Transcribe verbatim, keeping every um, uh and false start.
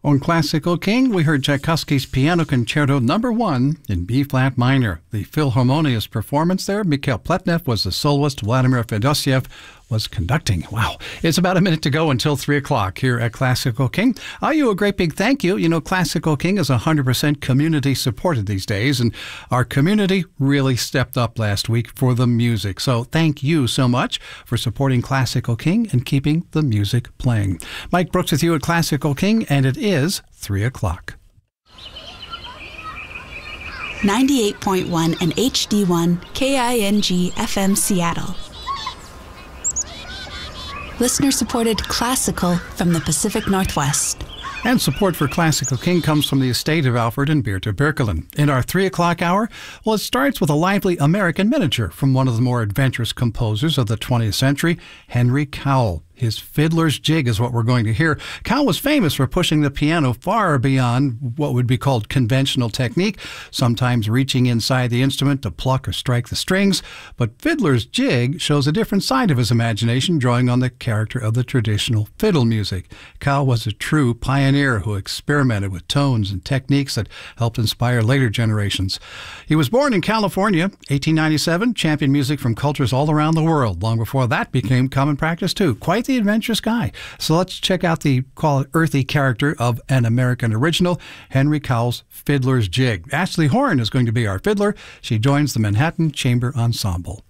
On Classical King, we heard Tchaikovsky's Piano Concerto Number One in B-flat minor. The Philharmonious performance there, Mikhail Pletnev was the soloist, Vladimir Fedosiev was conducting. Wow. It's about a minute to go until three o'clock here at Classical King. Owe you a great big thank you. You know, Classical King is one hundred percent community supported these days, and our community really stepped up last week for the music. So thank you so much for supporting Classical King and keeping the music playing. Mike Brooks with you at Classical King, and it is three o'clock. ninety-eight point one and H D one K I N G F M Seattle. Listener-supported classical from the Pacific Northwest. And support for Classical King comes from the estate of Alfred and Beerta Birkeland. In our three o'clock hour, well, it starts with a lively American miniature from one of the more adventurous composers of the twentieth century, Henry Cowell. His Fiddler's Jig is what we're going to hear. Cowell was famous for pushing the piano far beyond what would be called conventional technique, sometimes reaching inside the instrument to pluck or strike the strings. But Fiddler's Jig shows a different side of his imagination, drawing on the character of the traditional fiddle music. Cowell was a true pioneer who experimented with tones and techniques that helped inspire later generations. He was born in California, eighteen ninety-seven, championed music from cultures all around the world. Long before that became common practice too. Quite the adventurous guy. So let's check out the, call it, earthy character of an American original, Henry Cowell's Fiddler's Jig. Ashley Horn is going to be our fiddler. She joins the Manhattan Chamber Ensemble.